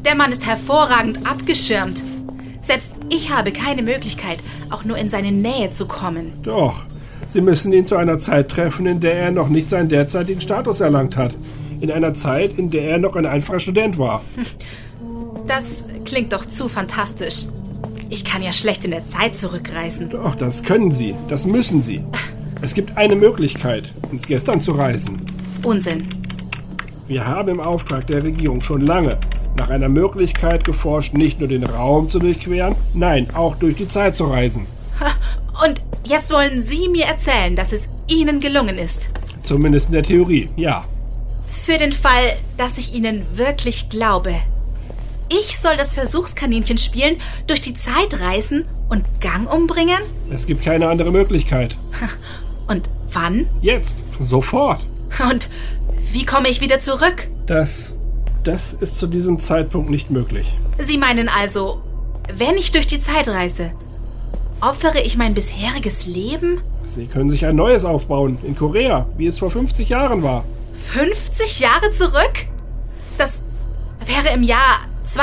Der Mann ist hervorragend abgeschirmt. Selbst ich habe keine Möglichkeit, auch nur in seine Nähe zu kommen. Doch, Sie müssen ihn zu einer Zeit treffen, in der er noch nicht seinen derzeitigen Status erlangt hat. In einer Zeit, in der er noch ein einfacher Student war. Das klingt doch zu fantastisch. Ich kann ja schlecht in der Zeit zurückreisen. Doch, das können Sie. Das müssen Sie. Es gibt eine Möglichkeit, ins Gestern zu reisen. Unsinn. Wir haben im Auftrag der Regierung schon lange nach einer Möglichkeit geforscht, nicht nur den Raum zu durchqueren, nein, auch durch die Zeit zu reisen. Und jetzt wollen Sie mir erzählen, dass es Ihnen gelungen ist? Zumindest in der Theorie, ja. Für den Fall, dass ich Ihnen wirklich glaube. Ich soll das Versuchskaninchen spielen, durch die Zeit reisen und Gang umbringen? Es gibt keine andere Möglichkeit. Und wann? Jetzt, sofort. Und wie komme ich wieder zurück? Das ist zu diesem Zeitpunkt nicht möglich. Sie meinen also, wenn ich durch die Zeit reise, opfere ich mein bisheriges Leben? Sie können sich ein neues aufbauen, in Korea, wie es vor 50 Jahren war. 50 Jahre zurück? Das wäre im Jahr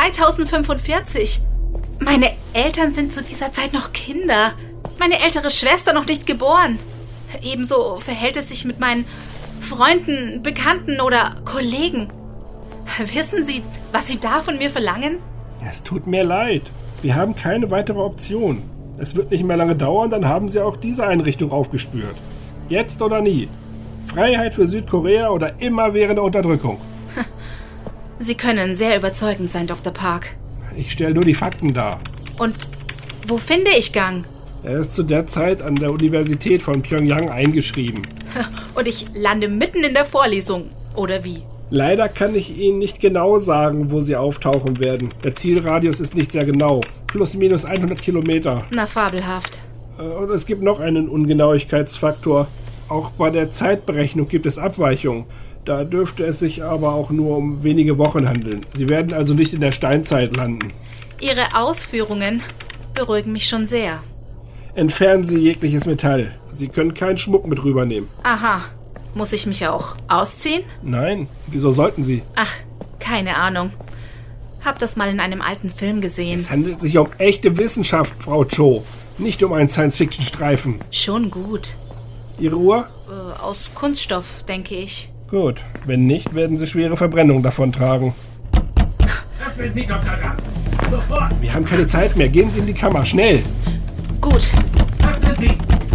2045. Meine Eltern sind zu dieser Zeit noch Kinder. Meine ältere Schwester noch nicht geboren. Ebenso verhält es sich mit meinen Freunden, Bekannten oder Kollegen. Wissen Sie, was Sie da von mir verlangen? Es tut mir leid. Wir haben keine weitere Option. Es wird nicht mehr lange dauern, dann haben Sie auch diese Einrichtung aufgespürt. Jetzt oder nie. Freiheit für Südkorea oder immerwährende Unterdrückung. Sie können sehr überzeugend sein, Dr. Park. Ich stelle nur die Fakten dar. Und wo finde ich Gang? Er ist zu der Zeit an der Universität von Pyongyang eingeschrieben. Und ich lande mitten in der Vorlesung, oder wie? Leider kann ich Ihnen nicht genau sagen, wo Sie auftauchen werden. Der Zielradius ist nicht sehr genau. Plus minus 100 Kilometer. Na, fabelhaft. Und es gibt noch einen Ungenauigkeitsfaktor. Auch bei der Zeitberechnung gibt es Abweichungen. Da dürfte es sich aber auch nur um wenige Wochen handeln. Sie werden also nicht in der Steinzeit landen. Ihre Ausführungen beruhigen mich schon sehr. Entfernen Sie jegliches Metall. Sie können keinen Schmuck mit rübernehmen. Aha. Muss ich mich auch ausziehen? Nein, wieso sollten Sie? Ach, keine Ahnung. Hab das mal in einem alten Film gesehen. Es handelt sich um echte Wissenschaft, Frau Cho. Nicht um einen Science-Fiction-Streifen. Schon gut. Ihre Uhr? Aus Kunststoff, denke ich. Gut, wenn nicht, werden Sie schwere Verbrennung davontragen. Öffnen Sie, Dr. Gang. Sofort. Wir haben keine Zeit mehr. Gehen Sie in die Kammer, schnell. Gut. Öffnen Sie.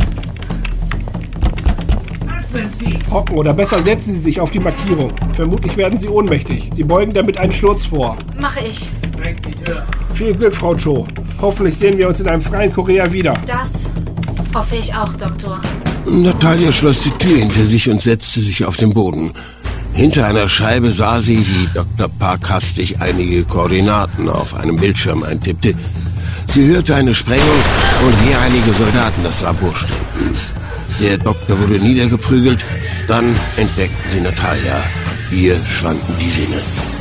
Öffnen Sie. Hocken oder besser setzen Sie sich auf die Markierung. Vermutlich werden Sie ohnmächtig. Sie beugen damit einen Sturz vor. Mache ich. Drängt die Tür. Viel Glück, Frau Cho. Hoffentlich sehen wir uns in einem freien Korea wieder. Das hoffe ich auch, Doktor. Natalia schloss die Tür hinter sich und setzte sich auf den Boden. Hinter einer Scheibe sah sie, wie Dr. Park hastig einige Koordinaten auf einem Bildschirm eintippte. Sie hörte eine Sprengung und wie einige Soldaten das Labor stürmten. Der Doktor wurde niedergeprügelt, dann entdeckten sie Natalia. Ihr schwanden die Sinne.